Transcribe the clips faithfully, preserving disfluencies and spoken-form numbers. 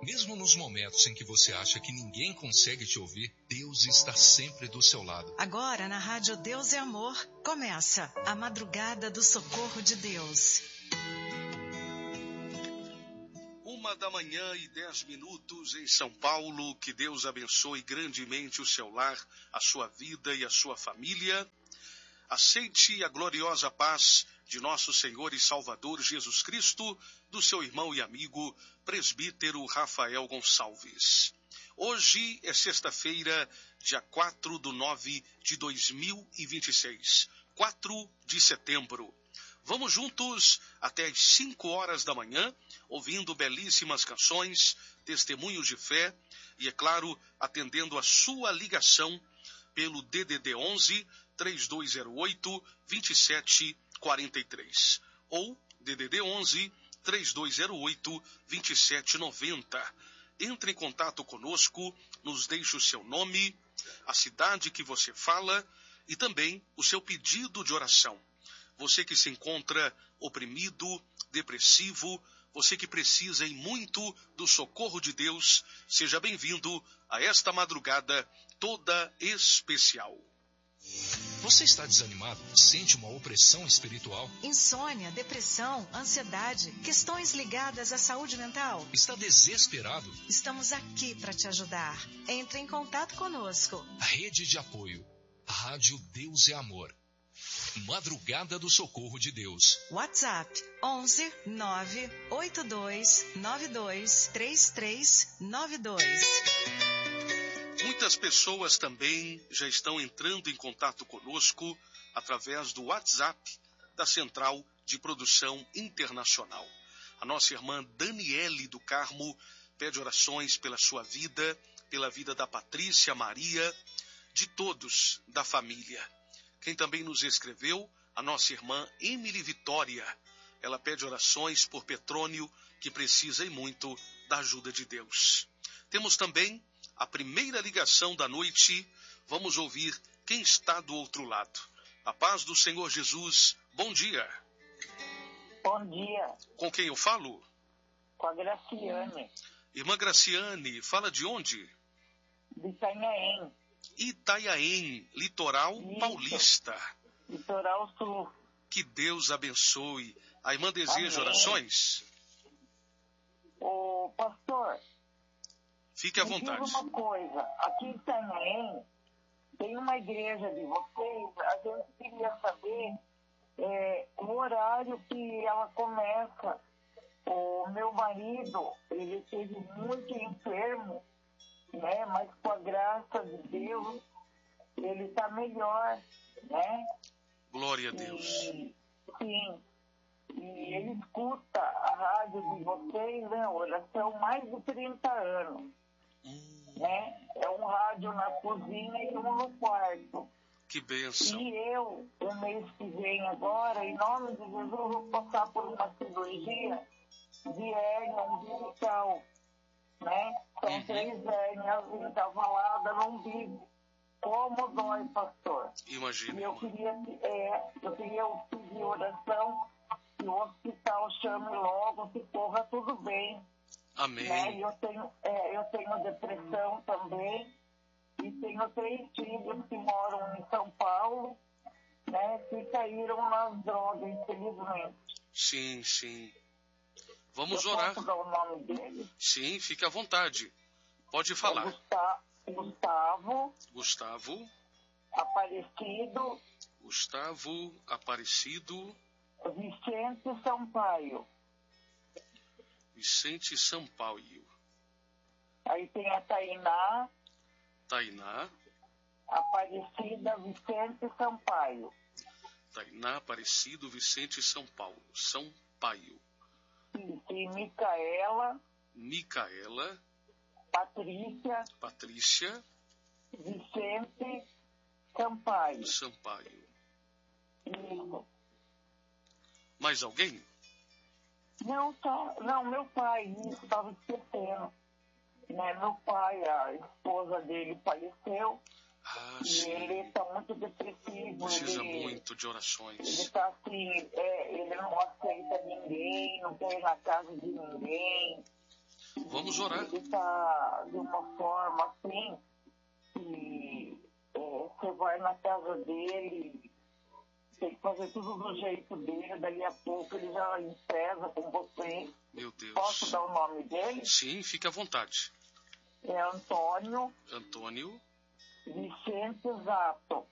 Mesmo nos momentos em que você acha que ninguém consegue te ouvir, Deus está sempre do seu lado. Agora, na Rádio Deus é Amor, começa a Madrugada do Socorro de Deus. Uma da manhã e dez minutos em São Paulo. Que Deus abençoe grandemente o seu lar, a sua vida e a sua família. Aceite a gloriosa paz de nosso Senhor e Salvador Jesus Cristo, do seu irmão e amigo, presbítero Rafael Gonçalves. Hoje é sexta-feira, dia quatro de nove de dois mil e vinte e seis, quatro de setembro. Vamos juntos até às cinco horas da manhã, ouvindo belíssimas canções, testemunhos de fé e, é claro, atendendo a sua ligação pelo D D D onze, três dois zero oito, dois sete quatro três ou D D D onze, três dois zero oito, dois sete nove zero. Entre em contato conosco, nos deixe o seu nome, a cidade que você fala e também o seu pedido de oração. Você que se encontra oprimido, depressivo, você que precisa e muito do socorro de Deus, seja bem-vindo a esta madrugada toda especial. Você está desanimado? Sente uma opressão espiritual? Insônia, depressão, ansiedade, questões ligadas à saúde mental? Está desesperado? Estamos aqui para te ajudar. Entre em contato conosco. A rede de apoio. A Rádio Deus é Amor. Madrugada do Socorro de Deus. WhatsApp onze nove oito dois nove dois três três nove dois. Muitas pessoas também já estão entrando em contato conosco através do WhatsApp da Central de Produção Internacional. A nossa irmã Daniele do Carmo pede orações pela sua vida, pela vida da Patrícia, Maria, de todos da família. Quem também nos escreveu, a nossa irmã Emily Vitória. Ela pede orações por Petrônio, que precisa e muito da ajuda de Deus. Temos também a primeira ligação da noite. Vamos ouvir quem está do outro lado. A paz do Senhor Jesus, bom dia. Bom dia. Com quem eu falo? Com a Graciane. Irmã Graciane, fala de onde? De Itanhaém. Itaiaém, litoral Isso. paulista. Litoral sul. Que Deus abençoe. A irmã deseja Amém. orações? Ô, pastor, Fique à me vontade. diga uma coisa. Aqui em Itanhaém tem uma igreja de vocês. A gente queria saber é, o horário que ela começa. O meu marido, ele esteve muito enfermo, né? Mas com a graça de Deus, ele está melhor, né? Glória a Deus. E, sim. E ele escuta a rádio de vocês, né? Oração, mais de trinta anos, Hum, né? É um rádio na cozinha e um no quarto. que bênção. E eu, o mês que vem agora, em nome de Jesus, vou passar por uma cirurgia de hérnia umbilical, né? São Uhum. três hérnias encavaladas no umbigo. Como dói, pastor? Imagina, E eu irmã. queria, é, eu queria pedir oração que o hospital chame logo, que corra tudo bem. Né? Amém. E eu tenho, é, eu tenho depressão também. E tenho três filhos que moram em São Paulo, né? Que caíram nas drogas, infelizmente. Sim, sim. Vamos Eu orar. posso dar o nome dele? Sim, fique à vontade. Pode É falar. Gusta- Gustavo Gustavo, Aparecido Gustavo Aparecido, Vicente Sampaio. Vicente Sampaio, Aí tem a Tainá Tainá, Aparecida Vicente Sampaio. Tainá Aparecido, Vicente São Paulo, Sampaio, E, e Micaela, Micaela, Patrícia, Patrícia, Vicente Sampaio. Sampaio. Isso. Mais alguém? Não, só, não, meu pai, isso estava esquecendo. Né? Meu pai, a esposa dele faleceu. Ah, E sim. ele está muito depressivo. Precisa ele, muito de Ele orações. está assim, é, ele não aceita ninguém, não quer ir na casa de ninguém. Vamos Vamos orar. Ele está de uma forma assim que é, você vai na casa dele, tem que fazer tudo do jeito dele, dali a pouco ele já empesa com você. Meu Deus. Posso dar o nome dele? Sim, fique à vontade. É Antônio Antônio. Vicente Zato.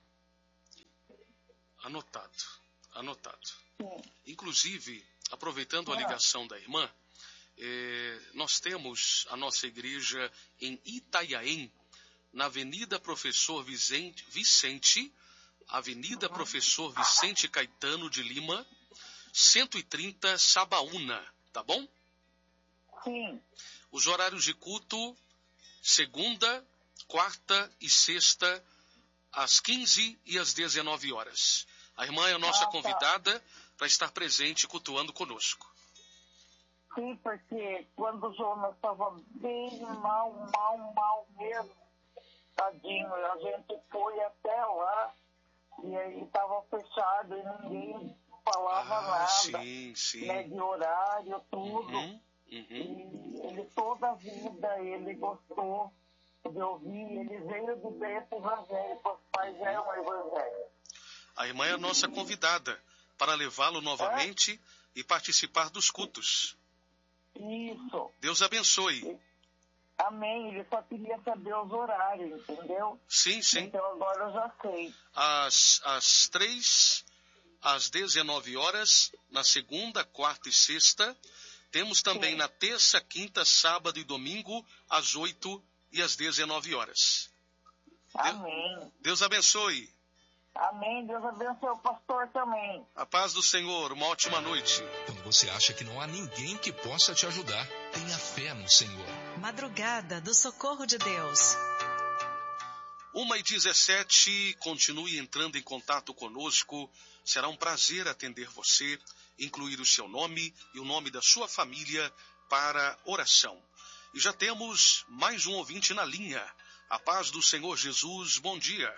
Anotado. Anotado. Sim. Inclusive, aproveitando a Ah. ligação da irmã, eh, nós temos a nossa igreja em Itaiaém, na Avenida Professor Vicente, Vicente Avenida Professor Vicente Caetano de Lima, cento e trinta, Sabaúna, tá bom? Sim. Os horários de culto, segunda, quarta e sexta, às quinze e às dezenove horas. A irmã é a nossa Ah, tá. convidada para estar presente cultuando conosco. Sim, porque quando o Jonas estava bem mal, mal, mal mesmo, tadinho, a gente foi até lá e aí estava fechado e ninguém falava Ah, nada, sim, sim. né, de horário, tudo. Uhum, uhum. E ele toda a vida, ele gostou de ouvir, ele veio do berço evangélico, os pais eram evangélicos. A irmã é a nossa convidada para levá-lo novamente e participar dos cultos. Isso. Deus abençoe. Amém. Ele só queria saber os horários, entendeu? Sim, sim. Então agora eu já sei. Às, às três, às dezenove horas, na segunda, quarta e sexta. Temos também Sim. na terça, quinta, sábado e domingo, às oito e às dezenove horas. Amém. Deus abençoe. Amém. Deus abençoe o pastor também. A paz do Senhor. Uma ótima noite. Quando você acha que não há ninguém que possa te ajudar, tenha fé no Senhor. Madrugada do Socorro de Deus. uma e dezessete, continue entrando em contato conosco. Será um prazer atender você, incluir o seu nome e o nome da sua família para oração. E já temos mais um ouvinte na linha. A paz do Senhor Jesus, bom dia.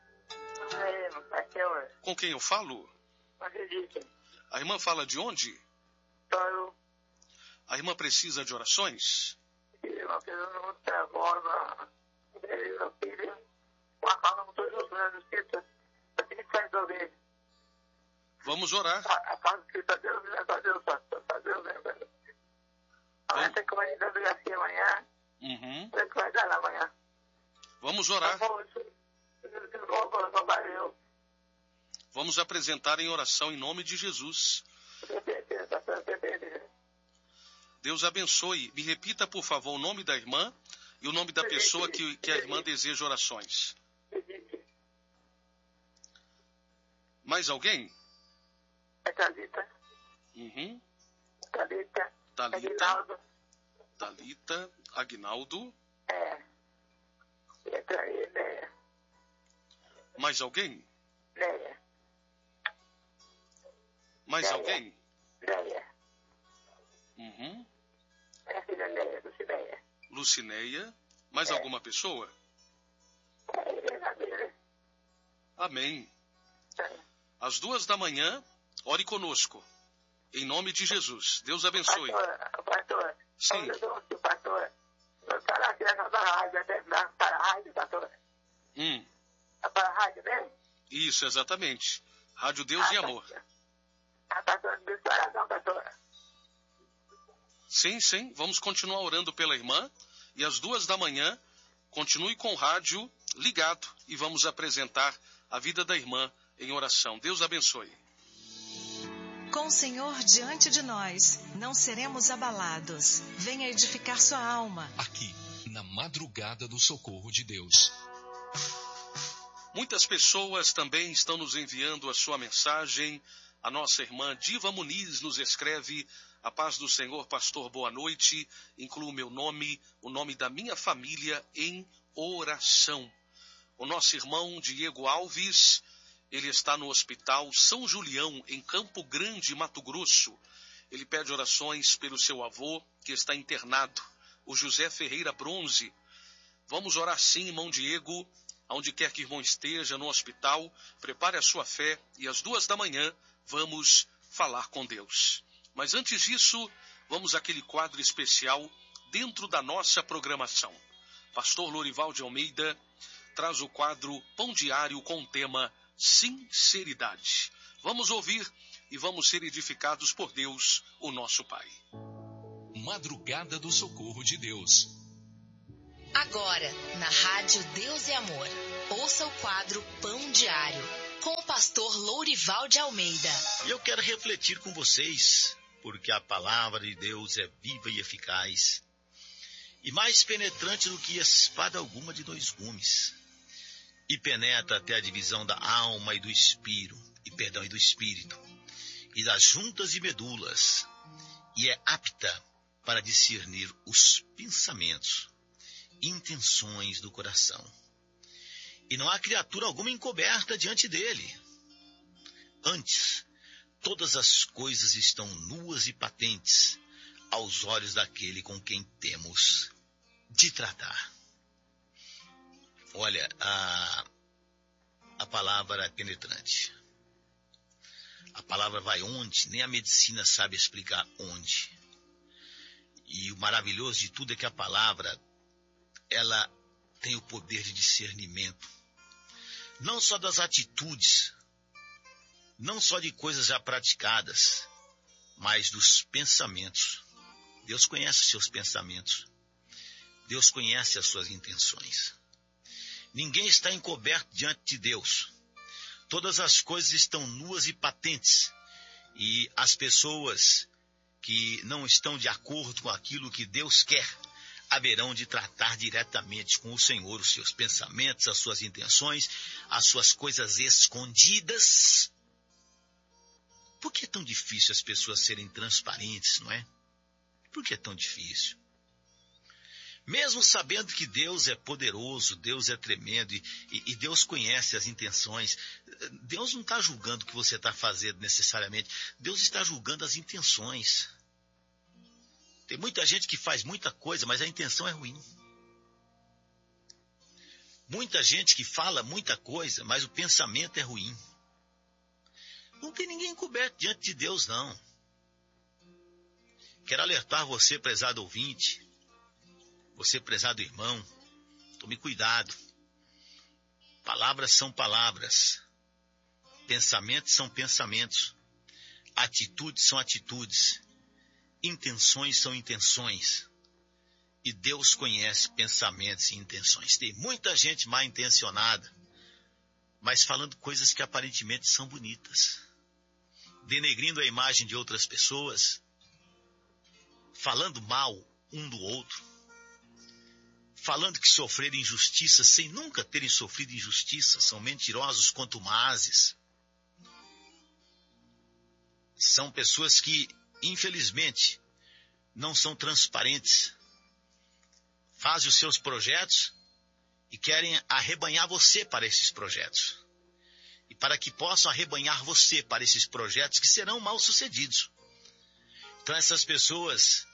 Com quem eu falo? A irmã fala de onde? A irmã precisa de orações? Vamos orar. Uhum. Vamos orar. Vamos apresentar em oração em nome de Jesus. Deus abençoe. Me repita, por favor, o nome da irmã e o nome da pessoa que, que a irmã deseja orações. Mais alguém? Thalita. Uhum. Thalita. Thalita. Thalita. Aguinaldo. É. Letra E, Leia. Mais alguém? Leia. Mais Leia. alguém? Leia. Uhum. É a filha Leia, Lucineia. Lucineia. Mais É. alguma pessoa? É, Helena dele. Amém. É. Às duas da manhã, ore conosco. Em nome de Jesus. Deus abençoe. Pastor, pastor. Sim. Pastor, pastor. Eu estou aqui na rádio, para a rádio, pastor. Hum. Para a rádio mesmo? Isso, exatamente. Rádio Deus e Amor. A pastora de oração, pastora. Sim, sim. Vamos continuar orando pela irmã. E às duas da manhã, continue com o rádio ligado. E vamos apresentar a vida da irmã em oração. Deus abençoe. Com o Senhor diante de nós, não seremos abalados. Venha edificar sua alma. Aqui, na madrugada do Socorro de Deus. Muitas pessoas também estão nos enviando a sua mensagem. A nossa irmã Diva Muniz nos escreve: a paz do Senhor, pastor, boa noite. Incluo meu nome, o nome da minha família em oração. O nosso irmão Diego Alves, ele está no Hospital São Julião, em Campo Grande, Mato Grosso. Ele pede orações pelo seu avô, que está internado, o José Ferreira Bronze. Vamos orar sim, irmão Diego, aonde quer que o irmão esteja, no hospital. Prepare a sua fé e às duas da manhã vamos falar com Deus. Mas antes disso, vamos àquele quadro especial dentro da nossa programação. Pastor Lourival de Almeida traz o quadro Pão Diário com o tema Sinceridade. Vamos ouvir e vamos ser edificados por Deus, o nosso Pai. Madrugada do Socorro de Deus. Agora, na Rádio Deus e Amor, ouça o quadro Pão Diário, com o pastor Lourival de Almeida. E eu quero refletir com vocês, porque a palavra de Deus é viva e eficaz, e mais penetrante do que espada alguma de dois gumes, e penetra até a divisão da alma e do espírito, e perdão, e do espírito, e das juntas e medulas, e é apta para discernir os pensamentos, intenções do coração. E não há criatura alguma encoberta diante dele. Antes, todas as coisas estão nuas e patentes aos olhos daquele com quem temos de tratar. Olha, a, a palavra é penetrante. A palavra vai onde, nem a medicina sabe explicar onde. E o maravilhoso de tudo é que a palavra, ela tem o poder de discernimento. Não só das atitudes, não só de coisas já praticadas, mas dos pensamentos. Deus conhece os seus pensamentos. Deus conhece as suas intenções. Ninguém está encoberto diante de Deus. Todas as coisas estão nuas e patentes. E as pessoas que não estão de acordo com aquilo que Deus quer, haverão de tratar diretamente com o Senhor os seus pensamentos, as suas intenções, as suas coisas escondidas. Por que é tão difícil as pessoas serem transparentes, não é? Por que é tão difícil? Mesmo sabendo que Deus é poderoso, Deus é tremendo e, e Deus conhece as intenções, Deus não está julgando o que você está fazendo necessariamente, Deus está julgando as intenções. Tem muita gente que faz muita coisa, mas a intenção é ruim. Muita gente que fala muita coisa, mas o pensamento é ruim. Não tem ninguém encoberto diante de Deus, não. Quero alertar você, prezado ouvinte, você, prezado irmão, tome cuidado. Palavras são palavras. Pensamentos são pensamentos. Atitudes são atitudes. Intenções são intenções. E Deus conhece pensamentos e intenções. Tem muita gente mal intencionada, mas falando coisas que aparentemente são bonitas, denegrindo a imagem de outras pessoas, falando mal um do outro, falando que sofreram injustiça sem nunca terem sofrido injustiça, são mentirosos contumazes. São pessoas que, infelizmente, não são transparentes. Fazem os seus projetos e querem arrebanhar você para esses projetos. E para que possam arrebanhar você para esses projetos que serão mal sucedidos. Então essas pessoas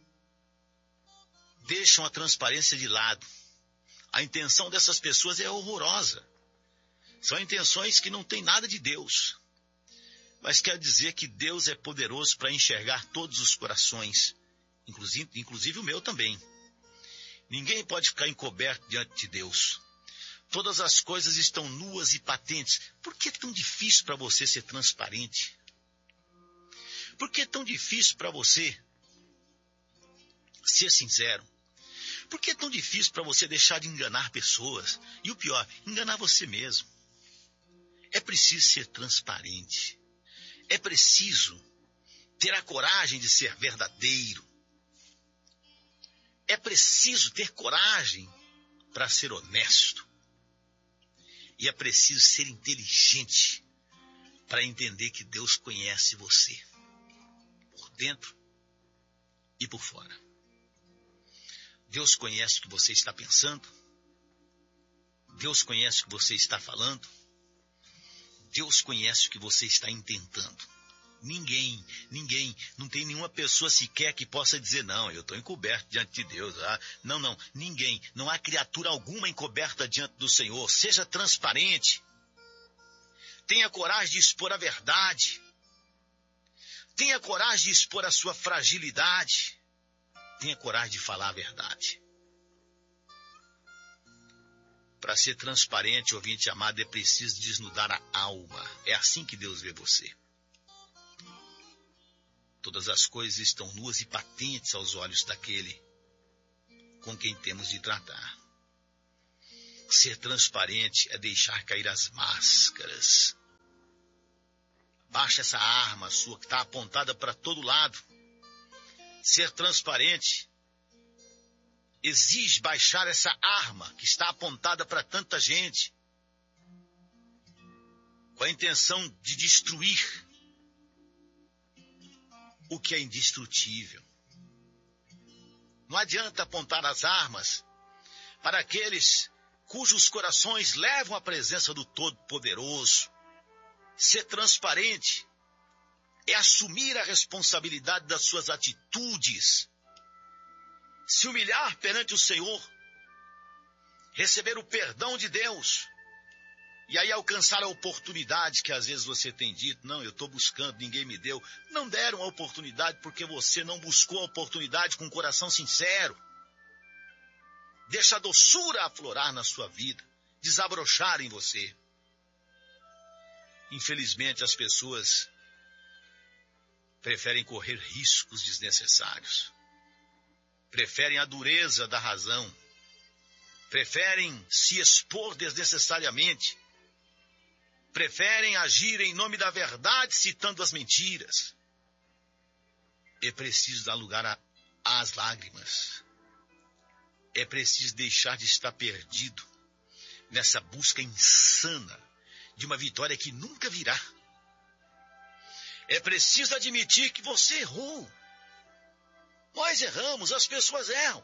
deixam a transparência de lado. A intenção dessas pessoas é horrorosa. São intenções que não têm nada de Deus. Mas quer dizer que Deus é poderoso para enxergar todos os corações, inclusive, inclusive o meu também. Ninguém pode ficar encoberto diante de Deus. Todas as coisas estão nuas e patentes. Por que é tão difícil para você ser transparente? Por que é tão difícil para você ser sincero? Por que é tão difícil para você deixar de enganar pessoas? E o pior, enganar você mesmo. É preciso ser transparente. É preciso ter a coragem de ser verdadeiro. É preciso ter coragem para ser honesto. E é preciso ser inteligente para entender que Deus conhece você, por dentro e por fora. Deus conhece o que você está pensando. Deus conhece o que você está falando. Deus conhece o que você está intentando. Ninguém, ninguém, não tem nenhuma pessoa sequer que possa dizer, não, eu estou encoberto diante de Deus. Ah, não, não, ninguém, não há criatura alguma encoberta diante do Senhor. Seja transparente. Tenha coragem de expor a verdade. Tenha coragem de expor a sua fragilidade. tenha coragem de falar a verdade. Para ser transparente, ouvinte amado, é preciso desnudar a alma. É assim que Deus vê você. Todas as coisas estão nuas e patentes aos olhos daquele com quem temos de tratar. Ser transparente é deixar cair as máscaras. Baixa essa arma sua que está apontada para todo lado. Ser transparente exige baixar essa arma que está apontada para tanta gente, com a intenção de destruir o que é indestrutível. Não adianta apontar as armas para aqueles cujos corações levam a presença do Todo-Poderoso. Ser transparente é assumir a responsabilidade das suas atitudes, se humilhar perante o Senhor, receber o perdão de Deus, e aí alcançar a oportunidade que às vezes você tem dito, não, eu estou buscando, ninguém me deu. Não deram a oportunidade porque você não buscou a oportunidade com um coração sincero. Deixa a doçura aflorar na sua vida, desabrochar em você. Infelizmente as pessoas preferem correr riscos desnecessários. Preferem a dureza da razão, preferem se expor desnecessariamente, preferem agir em nome da verdade citando as mentiras. É preciso dar lugar a, às lágrimas. É preciso deixar de estar perdido nessa busca insana de uma vitória que nunca virá. É preciso admitir que você errou. Nós erramos, as pessoas erram.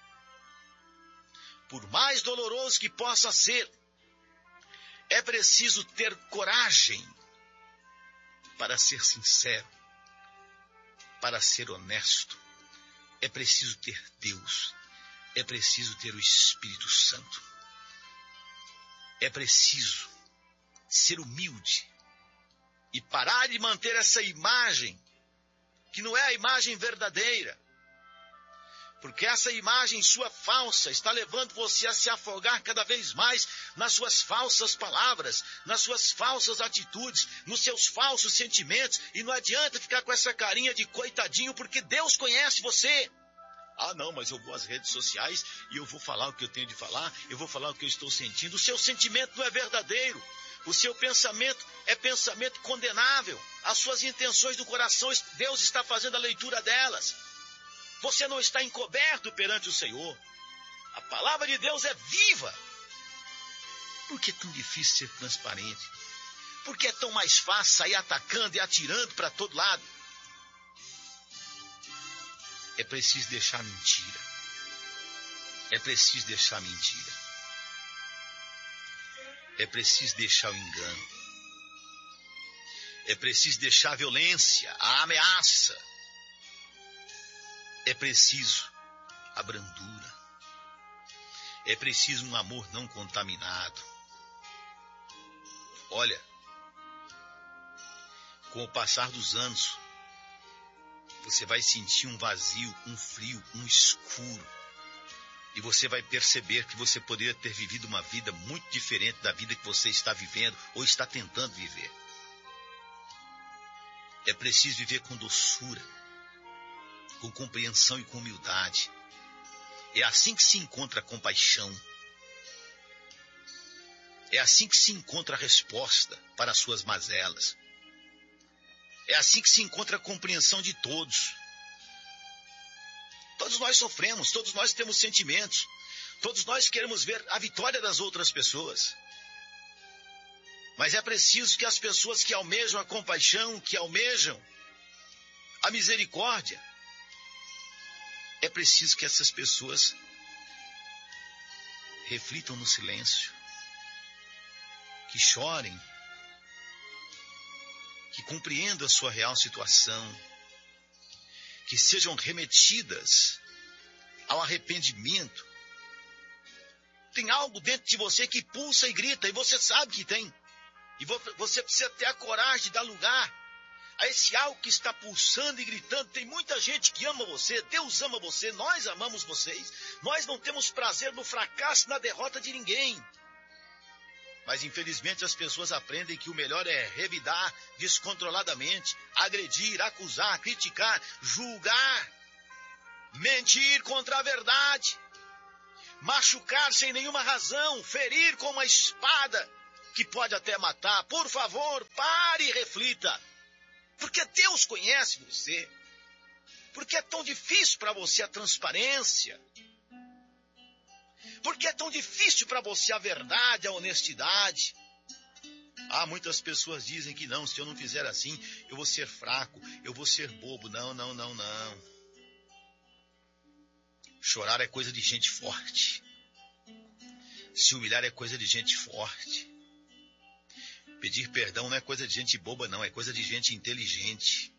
Por mais doloroso que possa ser, é preciso ter coragem para ser sincero, para ser honesto. É preciso ter Deus, é preciso ter o Espírito Santo. É preciso ser humilde e parar de manter essa imagem, que não é a imagem verdadeira. Porque essa imagem sua falsa está levando você a se afogar cada vez mais nas suas falsas palavras, nas suas falsas atitudes, nos seus falsos sentimentos. E não adianta ficar com essa carinha de coitadinho, porque Deus conhece você. Ah, não, mas eu vou às redes sociais e eu vou falar o que eu tenho de falar, eu vou falar o que eu estou sentindo. O seu sentimento não é verdadeiro. O seu pensamento é pensamento condenável. As suas intenções do coração, Deus está fazendo a leitura delas. Você não está encoberto perante o Senhor. A palavra de Deus é viva. Por que é tão difícil ser transparente? Por que é tão mais fácil sair atacando e atirando para todo lado? É preciso deixar mentira. É preciso deixar mentira. É preciso deixar o engano. É preciso deixar a violência, a ameaça. É preciso a brandura. É preciso um amor não contaminado. Olha, com o passar dos anos, você vai sentir um vazio, um frio, um escuro. E você vai perceber que você poderia ter vivido uma vida muito diferente da vida que você está vivendo ou está tentando viver. É preciso viver com doçura, com compreensão e com humildade. É assim que se encontra a compaixão. É assim que se encontra a resposta para as suas mazelas. É assim que se encontra a compreensão de todos. Todos nós sofremos, todos nós temos sentimentos. Todos nós queremos ver a vitória das outras pessoas. Mas é preciso que as pessoas que almejam a compaixão, que almejam a misericórdia, é preciso que essas pessoas reflitam no silêncio, que chorem, que compreendam a sua real situação, que sejam remetidas ao arrependimento. Tem algo dentro de você que pulsa e grita, e você sabe que tem. E você precisa ter a coragem de dar lugar a esse algo que está pulsando e gritando. Tem muita gente que ama você, Deus ama você, nós amamos vocês. Nós não temos prazer no fracasso, na derrota de ninguém. Mas infelizmente as pessoas aprendem que o melhor é revidar descontroladamente, agredir, acusar, criticar, julgar, mentir contra a verdade, machucar sem nenhuma razão, ferir com uma espada que pode até matar. Por favor, pare e reflita. Porque Deus conhece você. Porque é tão difícil para você a transparência. Porque é tão difícil para você a verdade, a honestidade. Ah, muitas pessoas dizem que não, se eu não fizer assim, eu vou ser fraco, eu vou ser bobo. Não, não, não, não. Chorar é coisa de gente forte. Se humilhar é coisa de gente forte. Pedir perdão não é coisa de gente boba, não, é coisa de gente inteligente.